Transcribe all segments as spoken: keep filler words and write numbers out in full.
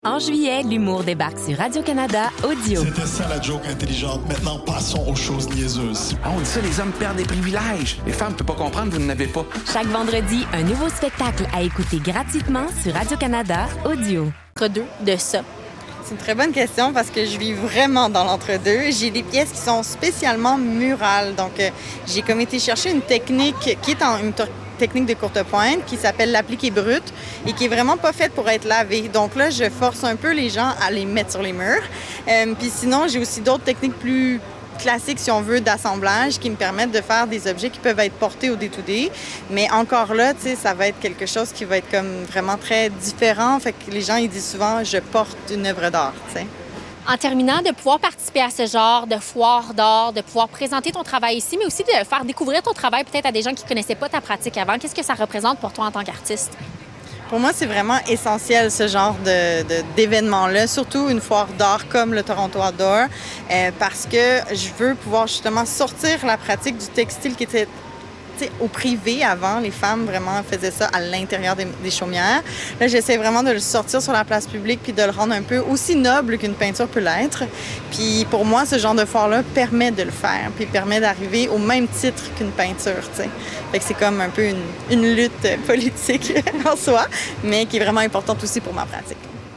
En juillet, l'humour débarque sur Radio-Canada Audio. C'était ça la joke intelligente. Maintenant, passons aux choses niaiseuses. Ah, on dit ça, les hommes perdent des privilèges. Les femmes ne peuvent pas comprendre, vous n'en avez pas. Chaque vendredi, un nouveau spectacle à écouter gratuitement sur Radio-Canada Audio. Entre-deux de ça. C'est une très bonne question parce que je vis vraiment dans l'entre-deux. J'ai des pièces qui sont spécialement murales. Donc, euh, j'ai comme été chercher une technique qui est en une t- technique de courte pointe qui s'appelle l'appliqué brut et qui est vraiment pas faite pour être lavée. Donc là, je force un peu les gens à les mettre sur les murs. Euh, puis sinon, j'ai aussi d'autres techniques plus classiques, si on veut, d'assemblage qui me permettent de faire des objets qui peuvent être portés au day-to-day. Mais encore là, tu sais, ça va être quelque chose qui va être comme vraiment très différent. Fait que les gens, ils disent souvent « je porte une œuvre d'art », tu sais. En terminant, de pouvoir participer à ce genre de foire d'art, de pouvoir présenter ton travail ici, mais aussi de faire découvrir ton travail peut-être à des gens qui ne connaissaient pas ta pratique avant. Qu'est-ce que ça représente pour toi en tant qu'artiste? Pour moi, c'est vraiment essentiel, ce genre de, de, d'événement-là, surtout une foire d'art comme le Toronto Outdoor, euh, parce que je veux pouvoir justement sortir la pratique du textile qui était au privé avant. Les femmes vraiment faisaient ça à l'intérieur des, des chaumières. Là, j'essaie vraiment de le sortir sur la place publique puis de le rendre un peu aussi noble qu'une peinture peut l'être. Puis pour moi, ce genre de foire-là permet de le faire puis permet d'arriver au même titre qu'une peinture, tu sais. Fait que c'est comme un peu une, une lutte politique en soi, mais qui est vraiment importante aussi pour ma pratique.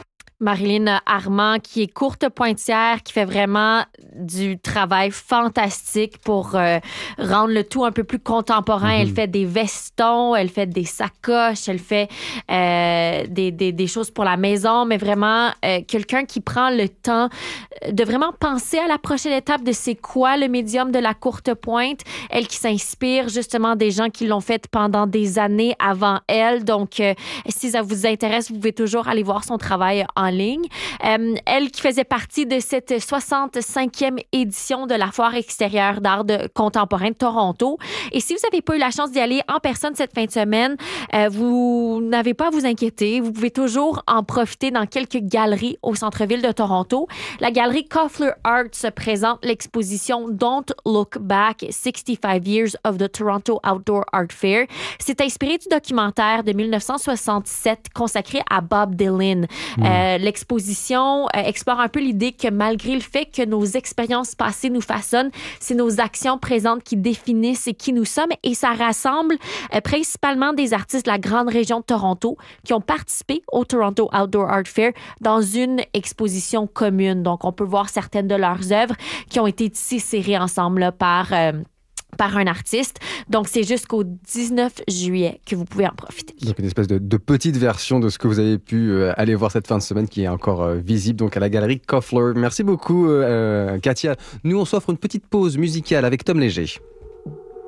Marilyn Armand, qui est courte pointière, qui fait vraiment du travail fantastique pour euh, rendre le tout un peu plus contemporain. Mm-hmm. Elle fait des vestons, elle fait des sacoches, elle fait euh, des, des, des choses pour la maison, mais vraiment euh, quelqu'un qui prend le temps de vraiment penser à la prochaine étape de c'est quoi le médium de la courte pointe. Elle qui s'inspire justement des gens qui l'ont fait pendant des années avant elle. Donc, euh, si ça vous intéresse, vous pouvez toujours aller voir son travail en ligne. Euh, elle qui faisait partie de cette soixante-cinquième édition de la Foire extérieure d'art de, contemporain de Toronto. Et si vous n'avez pas eu la chance d'y aller en personne cette fin de semaine, euh, vous n'avez pas à vous inquiéter. Vous pouvez toujours en profiter dans quelques galeries au centre-ville de Toronto. La galerie Koffler Art se présente l'exposition Don't Look Back, sixty-five years of the Toronto Outdoor Art Fair. C'est inspiré du documentaire de dix-neuf cent soixante-sept consacré à Bob Dylan. Mmh. Euh, l'exposition euh, explore un peu l'idée que malgré le fait que nos expériences passées nous façonnent, c'est nos actions présentes qui définissent et qui nous sommes. Et ça rassemble euh, principalement des artistes de la grande région de Toronto qui ont participé au Toronto Outdoor Art Fair dans une exposition commune. Donc, on peut voir certaines de leurs œuvres qui ont été ici serrées ensemble là, par... Euh, par un artiste. Donc, c'est jusqu'au dix-neuf juillet que vous pouvez en profiter. Donc, une espèce de, de petite version de ce que vous avez pu euh, aller voir cette fin de semaine qui est encore euh, visible donc à la galerie Koffler. Merci beaucoup, euh, Katia. Nous, on s'offre une petite pause musicale avec Tom Léger.